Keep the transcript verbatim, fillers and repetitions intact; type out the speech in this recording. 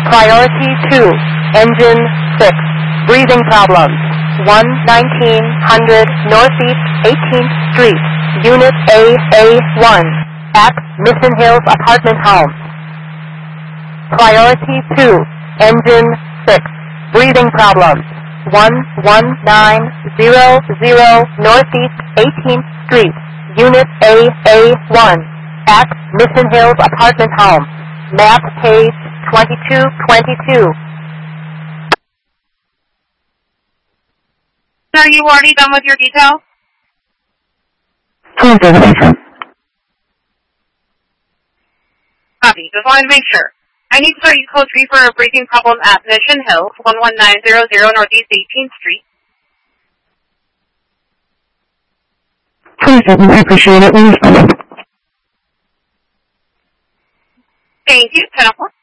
Priority two, engine six, breathing problems. one nineteen hundred Northeast eighteenth Street, Unit A A one, at Mission Hills Apartment Homes. Priority two, engine six, breathing problems. one one nine zero zero Northeast eighteenth Street, Unit A A one, at Mission Hills Apartment Homes. Map page twenty-two twenty-two. Are you already done with your detail? Copy. Just wanted to make sure. I need to start you code three for a breathing problem at Mission Hills, one one nine zero zero Northeast eighteenth Street. I appreciate it. Thank you. ten oh four.